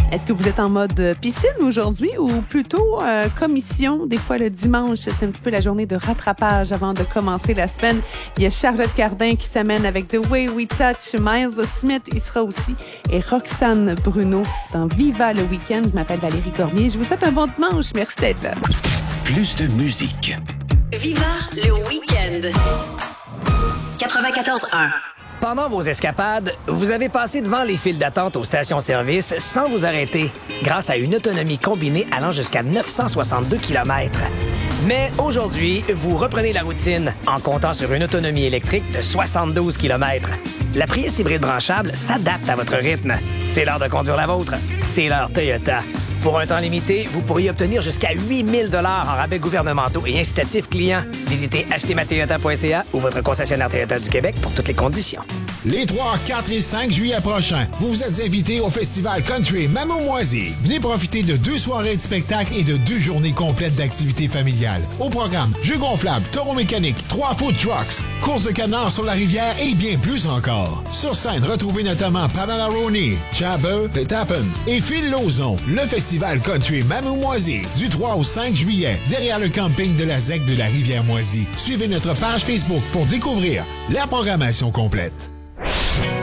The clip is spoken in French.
Est-ce que vous êtes en mode piscine aujourd'hui ou plutôt commission? Des fois, le dimanche, c'est un petit peu la journée de rattrapage avant de commencer la semaine. Il y a Charlotte Cardin qui s'amène avec The Way We Touch. Miles Smith, il sera aussi. Et Roxane Bruno dans Viva le Week-end. Je m'appelle Valérie Cormier. Je vous souhaite un bon dimanche. Merci d'être là. Plus de musique. Viva le Week-end. 94.1. Pendant vos escapades, vous avez passé devant les files d'attente aux stations-service sans vous arrêter, grâce à une autonomie combinée allant jusqu'à 962 km. Mais aujourd'hui, vous reprenez la routine en comptant sur une autonomie électrique de 72 km. La Prius hybride branchable s'adapte à votre rythme. C'est l'heure de conduire la vôtre. C'est l'heure Toyota. Pour un temps limité, vous pourriez obtenir jusqu'à 8 000 $ en rabais gouvernementaux et incitatifs clients. Visitez achetezmatoyota.ca ou votre concessionnaire Toyota du Québec pour toutes les conditions. Les 3, 4 et 5 juillet prochains, vous vous êtes invités au Festival Country Mamoumoisie. Venez profiter de 2 soirées de spectacle et de 2 journées complètes d'activités familiales. Au programme, jeux gonflables, taureaux mécaniques, 3 food trucks, courses de canards sur la rivière et bien plus encore. Sur scène, retrouvez notamment Pamela Roney, Chabot, The Tappen et Phil Lauzon. Le Festival Country Mamoumoisie, du 3 au 5 juillet, derrière le camping de la ZEC de la Rivière-Moisie. Suivez notre page Facebook pour découvrir la programmation complète.